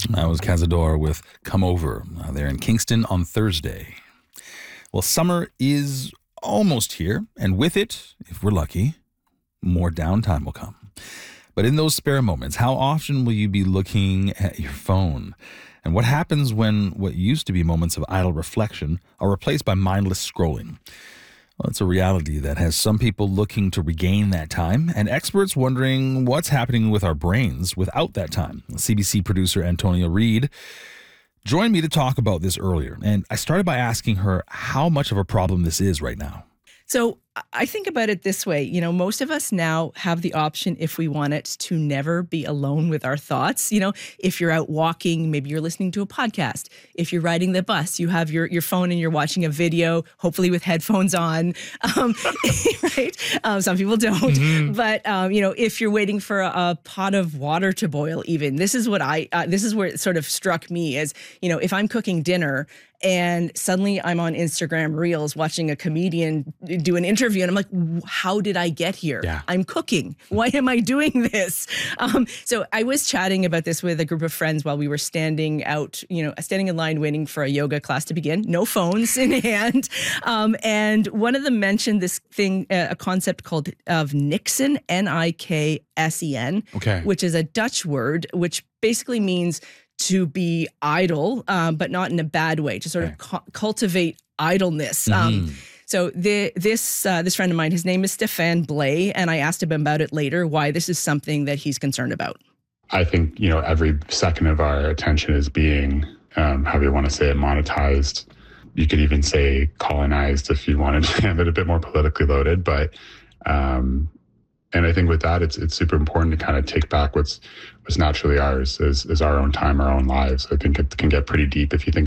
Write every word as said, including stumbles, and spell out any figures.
That was Cazador with Come Over. Uh, they're in Kingston on Thursday. Well, summer is almost here, and with it, if we're lucky, more downtime will come. But in those spare moments, how often will you be looking at your phone? And what happens when what used to be moments of idle reflection are replaced by mindless scrolling? Well, it's a reality that has some people looking to regain that time, and experts wondering what's happening with our brains without that time. C B C producer Antonia Reid joined me to talk about this earlier, and I started by asking her how much of a problem this is right now. So I think about it this way. You know, most of us now have the option, if we want it, to never be alone with our thoughts. You know, if you're out walking, maybe you're listening to a podcast. If you're riding the bus, you have your, your phone and you're watching a video, hopefully with headphones on, um, right? Um, some people don't. Mm-hmm. But, um, you know, if you're waiting for a, a pot of water to boil even, this is what I, uh, this is where it sort of struck me as, you know, if I'm cooking dinner and suddenly I'm on Instagram Reels watching a comedian do an interview and I'm like, how did I get here? Yeah. I'm cooking. Why am I doing this? Um, so I was chatting about this with a group of friends while we were standing out, you know, standing in line waiting for a yoga class to begin. No phones in hand. Um, and one of them mentioned this thing, uh, a concept called of Niksen, N I K S E N, okay. which is a Dutch word, which basically means to be idle, um, but not in a bad way, to sort okay. of cu- cultivate idleness. Mm-hmm. Um, so the, this uh, this friend of mine, his name is Stefan Blay, and I asked him about it later, why this is something that he's concerned about. I think, you know, every second of our attention is being, um, however you want to say it, monetized. You could even say colonized if you wanted to have it a bit more politically loaded. But um, and I think with that, it's it's super important to kind of take back what's what's naturally ours, is, is our own time, our own lives. I think it can get pretty deep if you think